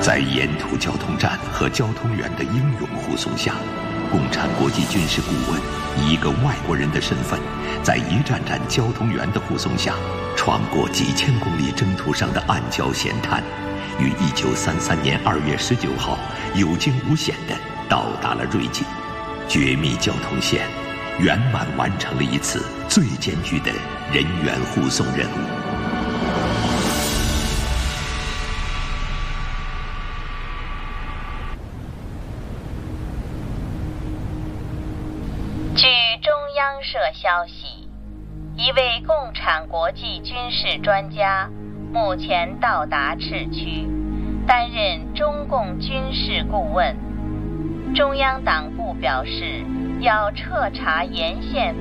在沿途交通站和交通员的英勇护送下，共产国际军事顾问以一个外国人的身份，在一站站交通员的护送下，穿过几千公里征途上的暗礁险滩，于1933年2月19号有惊无险地到达了瑞金，绝密交通线，圆满完成了一次最艰巨的人员护送任务。 据中央社消息，一位共产国际军事专家目前到达赤区，担任中共军事顾问。中央党部表示，要彻查沿线